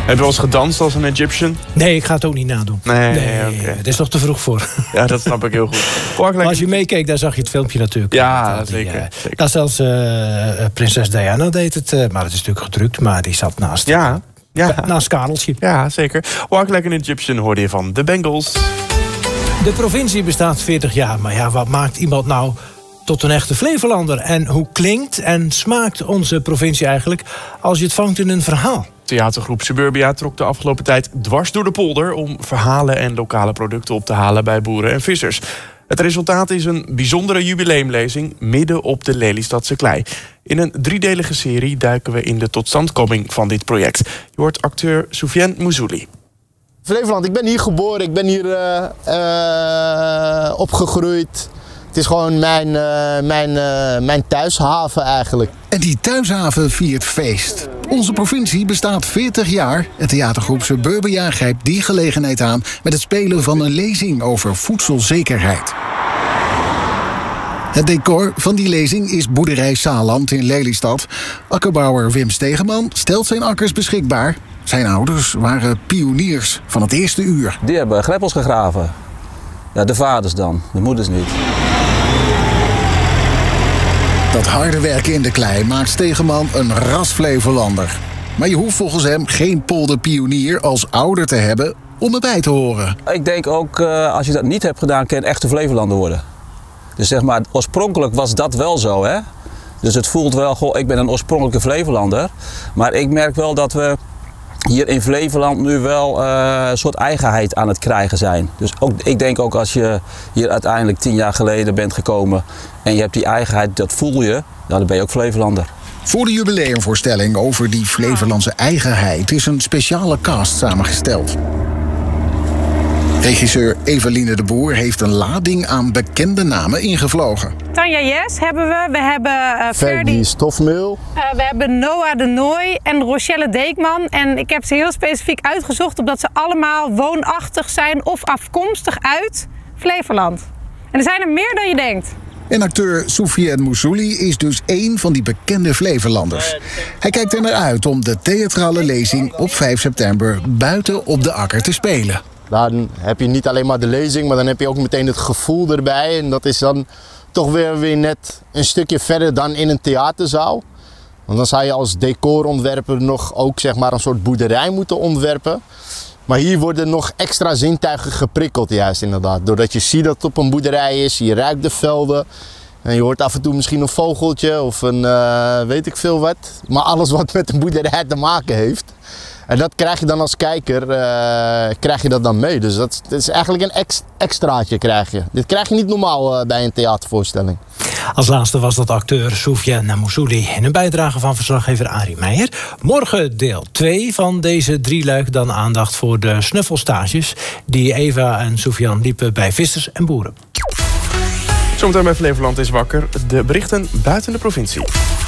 Heb je wel eens gedanst als een Egyptian? Nee, ik ga het ook niet nadoen. Nee, oké. Het is nog te vroeg voor. Ja, dat snap ik heel goed. Maar als je meekeek, daar zag je het filmpje natuurlijk. Ja, zeker. Nou, zelfs prinses Diana deed het. Maar het is natuurlijk gedrukt, maar die zat naast... Ja. Naast Kareltje. Ja, zeker. Walk Like an Egyptian hoorde je van de Bengals. De provincie bestaat 40 jaar. Maar ja, wat maakt iemand nou tot een echte Flevolander? En hoe klinkt en smaakt onze provincie eigenlijk als je het vangt in een verhaal? Theatergroep Suburbia trok de afgelopen tijd dwars door de polder om verhalen en lokale producten op te halen bij boeren en vissers. Het resultaat is een bijzondere jubileumlezing midden op de Lelystadse klei. In een 3-delige serie duiken we in de totstandkoming van dit project. Je hoort acteur Soufiane Mouzouli. Flevoland, ik ben hier geboren, ik ben hier opgegroeid. Het is gewoon mijn thuishaven eigenlijk. En die thuishaven viert feest. Onze provincie bestaat 40 jaar. En theatergroep Suburbia grijpt die gelegenheid aan met het spelen van een lezing over voedselzekerheid. Het decor van die lezing is boerderij Saaland in Lelystad. Akkerbouwer Wim Stegeman stelt zijn akkers beschikbaar. Zijn ouders waren pioniers van het eerste uur. Die hebben greppels gegraven. Ja, de vaders dan, de moeders niet. Dat harde werken in de klei maakt Stegeman een ras Flevolander. Maar je hoeft volgens hem geen polderpionier als ouder te hebben om erbij te horen. Ik denk ook, als je dat niet hebt gedaan, kan je een echte Flevolander worden. Dus zeg maar, oorspronkelijk was dat wel zo, hè. Dus het voelt wel, goh, ik ben een oorspronkelijke Flevolander. Maar ik merk wel dat we hier in Flevoland nu wel een soort eigenheid aan het krijgen zijn. Dus ook, ik denk ook als je hier uiteindelijk 10 jaar geleden bent gekomen en je hebt die eigenheid, dat voel je, dan ben je ook Flevolander. Voor de jubileumvoorstelling over die Flevolandse eigenheid is een speciale cast samengesteld. Regisseur Eveline de Boer heeft een lading aan bekende namen ingevlogen. Tanja Jes hebben we. We hebben Ferdy Stofmeel. We hebben Noah de Nooy en Rochelle Deekman. En ik heb ze heel specifiek uitgezocht omdat ze allemaal woonachtig zijn of afkomstig uit Flevoland. En er zijn er meer dan je denkt. En acteur Soufiane Mouzouli is dus één van die bekende Flevolanders. Hij kijkt er naar uit om de theatrale lezing op 5 september buiten op de akker te spelen. Dan heb je niet alleen maar de lezing, maar dan heb je ook meteen het gevoel erbij. En dat is dan toch weer net een stukje verder dan in een theaterzaal. Want dan zou je als decorontwerper nog ook zeg maar een soort boerderij moeten ontwerpen. Maar hier worden nog extra zintuigen geprikkeld juist inderdaad. Doordat je ziet dat het op een boerderij is, je ruikt de velden. En je hoort af en toe misschien een vogeltje of een weet ik veel wat. Maar alles wat met een boerderij te maken heeft. En dat krijg je dan als kijker, krijg je dat dan mee. Dus dat is eigenlijk een extraatje krijg je. Dit krijg je niet normaal bij een theatervoorstelling. Als laatste was dat acteur Soufiane Mouzouli in een bijdrage van verslaggever Arie Meijer. Morgen deel 2 van deze 3-luik, dan aandacht voor de snuffelstages die Eva en Soufiane liepen bij vissers en boeren. Zometeen bij Flevoland is wakker. De berichten buiten de provincie.